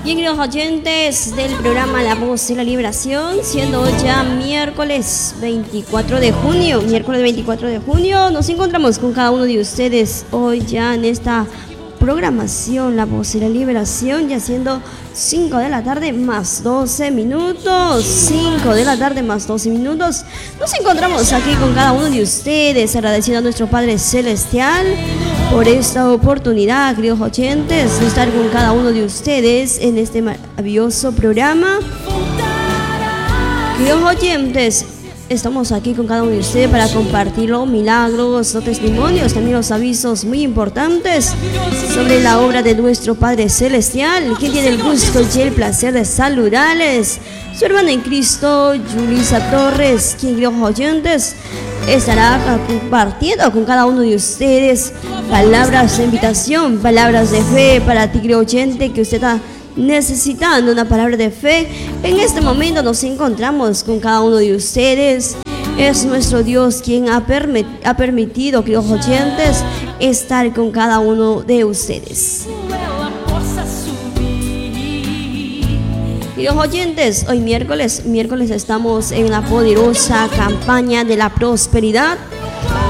Bien, queridos oyentes del programa La Voz de la Liberación, siendo ya miércoles 24 de junio, nos encontramos con cada uno de ustedes hoy ya en esta programación La Voz de la Liberación, ya siendo 5 de la tarde más 12 minutos, 5 de la tarde más 12 minutos, nos encontramos aquí con cada uno de ustedes, agradeciendo a nuestro Padre Celestial por esta oportunidad, queridos oyentes, de estar con cada uno de ustedes en este maravilloso programa. Queridos oyentes, estamos aquí con cada uno de ustedes para compartir los milagros, los testimonios, también los avisos muy importantes sobre la obra de nuestro Padre Celestial, que tiene el gusto y el placer de saludarles. Su hermana en Cristo, Yulisa Torres, quien, queridos oyentes, estará compartiendo con cada uno de ustedes palabras de invitación, palabras de fe para ti, querido oyente, que usted está necesitando una palabra de fe. En este momento nos encontramos con cada uno de ustedes. Es nuestro Dios quien ha permitido, queridos oyentes, estar con cada uno de ustedes. Queridos oyentes, hoy miércoles estamos en la poderosa campaña de la prosperidad.